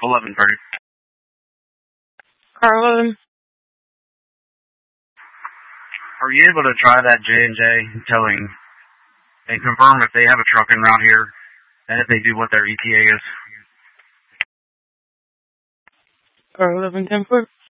11:30. Carla, Are you able to try that J&J and confirm if they have a truck in around here and if they do what their ETA is? 11:10.